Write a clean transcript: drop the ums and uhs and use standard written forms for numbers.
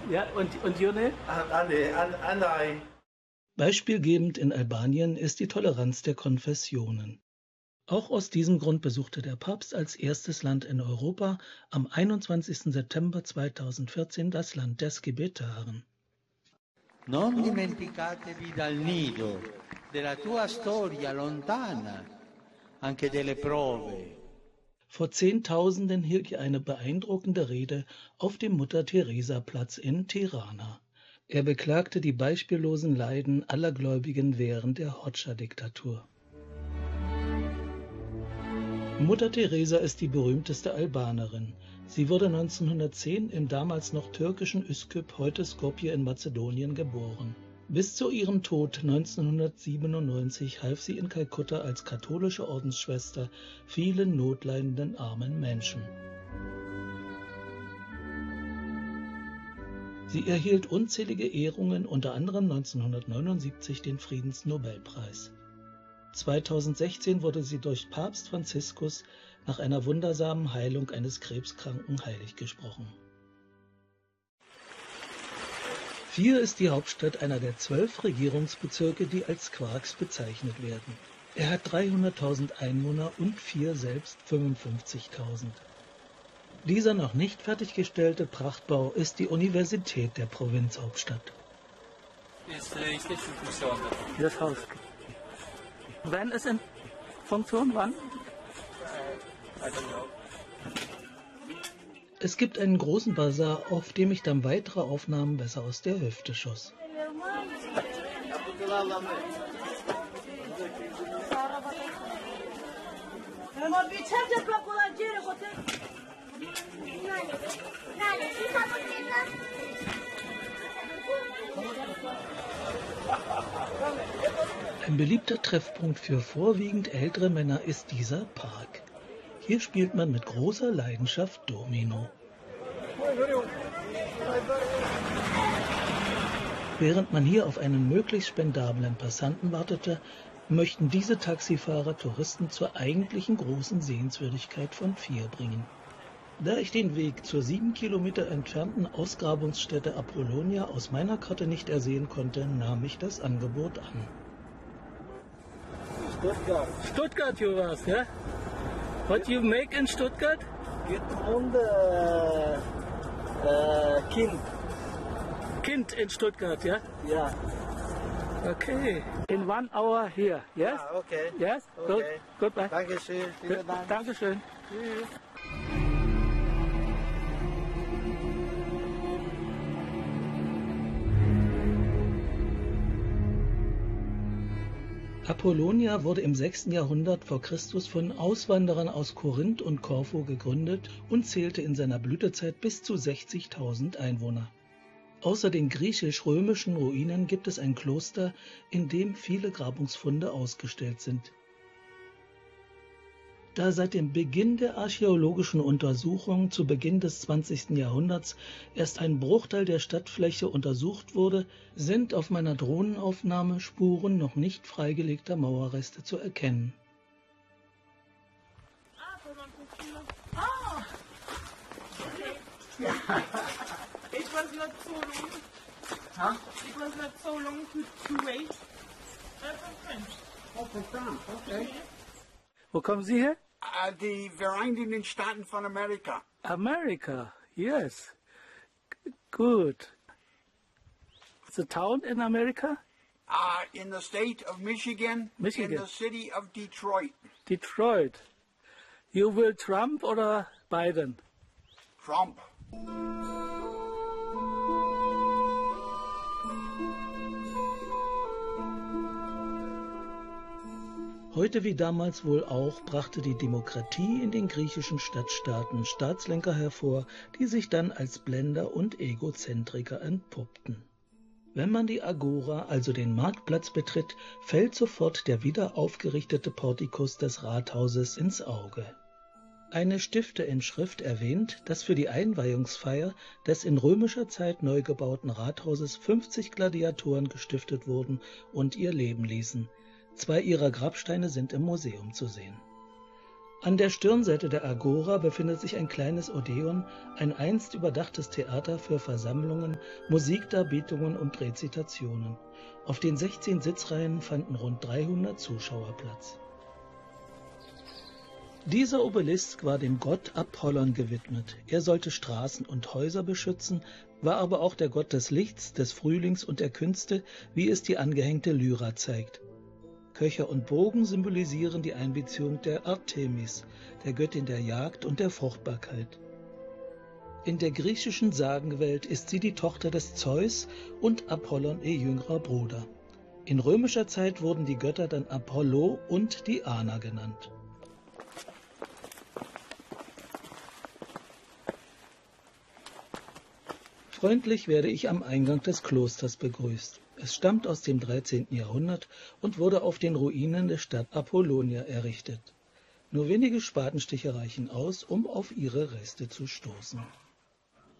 Ja, und your name? Andai. Beispielgebend in Albanien ist die Toleranz der Konfessionen. Auch aus diesem Grund besuchte der Papst als erstes Land in Europa am 21. September 2014 das Land der Skibetaren. Non dimenticatevi dal nido, della tua storia lontana, anche delle prove. Vor Zehntausenden hielt er eine beeindruckende Rede auf dem Mutter-Teresa-Platz in Tirana. Er beklagte die beispiellosen Leiden aller Gläubigen während der Hoxha-Diktatur. Mutter Teresa ist die berühmteste Albanerin. Sie wurde 1910 im damals noch türkischen Üsküp, heute Skopje in Mazedonien, geboren. Bis zu ihrem Tod 1997 half sie in Kalkutta als katholische Ordensschwester vielen notleidenden armen Menschen. Sie erhielt unzählige Ehrungen, unter anderem 1979 den Friedensnobelpreis. 2016 wurde sie durch Papst Franziskus nach einer wundersamen Heilung eines Krebskranken heilig gesprochen. Fier ist die Hauptstadt einer der 12 Regierungsbezirke, die als Quarks bezeichnet werden. Er hat 300.000 Einwohner und Fier selbst 55.000. Dieser noch nicht fertiggestellte Prachtbau ist die Universität der Provinzhauptstadt. Das Haus. Wann ist in Funktion? Wann? Es gibt einen großen Basar, auf dem ich dann weitere Aufnahmen besser aus der Hüfte schoss. Ein beliebter Treffpunkt für vorwiegend ältere Männer ist dieser Park. Hier spielt man mit großer Leidenschaft Domino. Während man hier auf einen möglichst spendablen Passanten wartete, möchten diese Taxifahrer Touristen zur eigentlichen großen Sehenswürdigkeit von Fier bringen. Da ich den Weg zur 7 Kilometer entfernten Ausgrabungsstätte Apollonia aus meiner Karte nicht ersehen konnte, nahm ich das Angebot an. Stuttgart you was, yeah? What you make in Stuttgart? Get on the Kind. Kind in Stuttgart, yeah? Yeah. Okay. In 1 hour here, yes? Ah, okay. Yes? Good. Okay. Goodbye. Dankeschön. Vielen Dank. Dankeschön. Tschüss. Apollonia wurde im 6. Jahrhundert vor Christus von Auswanderern aus Korinth und Korfu gegründet und zählte in seiner Blütezeit bis zu 60.000 Einwohner. Außer den griechisch-römischen Ruinen gibt es ein Kloster, in dem viele Grabungsfunde ausgestellt sind. Da seit dem Beginn der archäologischen Untersuchung zu Beginn des 20. Jahrhunderts erst ein Bruchteil der Stadtfläche untersucht wurde, sind auf meiner Drohnenaufnahme Spuren noch nicht freigelegter Mauerreste zu erkennen. It was not so long. Huh? It was not so long to wait. From French. Oh, von France, okay. Wo kommen Sie her? Die Vereinigten Staaten von Amerika. America, yes. Good. The town in America? In the state of Michigan, Michigan. in the city of Detroit. Detroit. You will Trump oder Biden? Trump. Heute wie damals wohl auch brachte die Demokratie in den griechischen Stadtstaaten Staatslenker hervor, die sich dann als Blender und Egozentriker entpuppten. Wenn man die Agora, also den Marktplatz, betritt, fällt sofort der wieder aufgerichtete Portikus des Rathauses ins Auge. Eine Stifterinschrift erwähnt, dass für die Einweihungsfeier des in römischer Zeit neu gebauten Rathauses 50 Gladiatoren gestiftet wurden und ihr Leben ließen. 2 ihrer Grabsteine sind im Museum zu sehen. An der Stirnseite der Agora befindet sich ein kleines Odeon, ein einst überdachtes Theater für Versammlungen, Musikdarbietungen und Rezitationen. Auf den 16 Sitzreihen fanden rund 300 Zuschauer Platz. Dieser Obelisk war dem Gott Apollon gewidmet. Er sollte Straßen und Häuser beschützen, war aber auch der Gott des Lichts, des Frühlings und der Künste, wie es die angehängte Lyra zeigt. Köcher und Bogen symbolisieren die Einbeziehung der Artemis, der Göttin der Jagd und der Fruchtbarkeit. In der griechischen Sagenwelt ist sie die Tochter des Zeus und Apollon ihr jüngerer Bruder. In römischer Zeit wurden die Götter dann Apollo und Diana genannt. Freundlich werde ich am Eingang des Klosters begrüßt. Es stammt aus dem 13. Jahrhundert und wurde auf den Ruinen der Stadt Apollonia errichtet. Nur wenige Spatenstiche reichen aus, um auf ihre Reste zu stoßen.